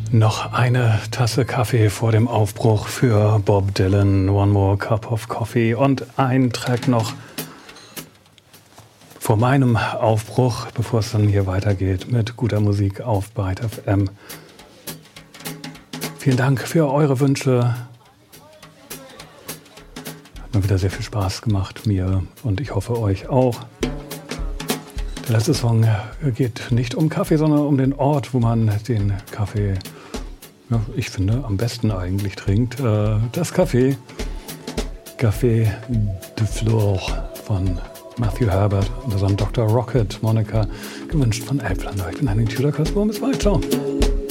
Noch eine Tasse Kaffee vor dem Aufbruch für Bob Dylan, One More Cup of Coffee und ein Track noch vor meinem Aufbruch, bevor es dann hier weitergeht mit guter Musik auf Byte FM. Vielen Dank für eure Wünsche. Hat mir wieder sehr viel Spaß gemacht, mir, und ich hoffe euch auch. Der letzte Song geht nicht um Kaffee, sondern um den Ort, wo man den Kaffee, ja, ich finde, am besten eigentlich trinkt. Das Café de Flore von Matthew Herbert und zusammen Dr. Rocket, Monica, gewünscht von Elblander. Ich bin Henning Tudor-Kasper, bis bald, ciao.